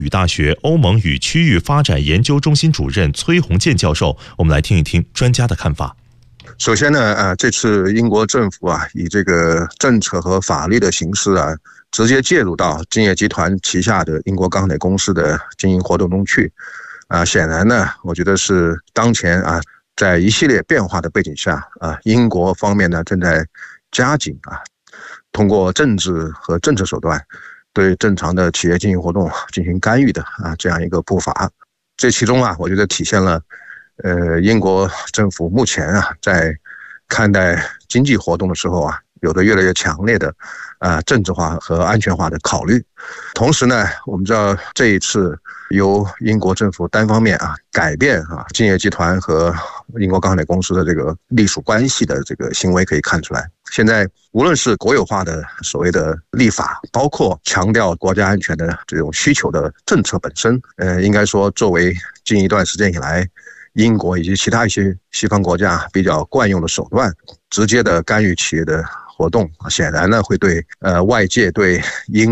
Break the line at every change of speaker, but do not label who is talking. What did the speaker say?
语大学欧盟与区域发展研究中心主任崔洪建教授，我们来听一听专家的看法。
首先呢，这次英国政府以这个政策和法律的形式直接介入到金业集团旗下的英国钢铁公司的经营活动中去。显然呢，我觉得是当前在一系列变化的背景下英国方面呢正在加紧通过政治和政策手段对正常的企业经营活动进行干预的这样一个步伐。这其中我觉得体现了英国政府目前在看待经济活动的时候有着越来越强烈的政治化和安全化的考虑。同时呢，我们知道这一次由英国政府单方面改变金业集团和英国钢铁公司的这个隶属关系的这个行为可以看出来，现在无论是国有化的所谓的立法，包括强调国家安全的这种需求的政策本身，应该说作为近一段时间以来英国以及其他一些西方国家比较惯用的手段，直接的干预企业的活动，显然呢会对外界对英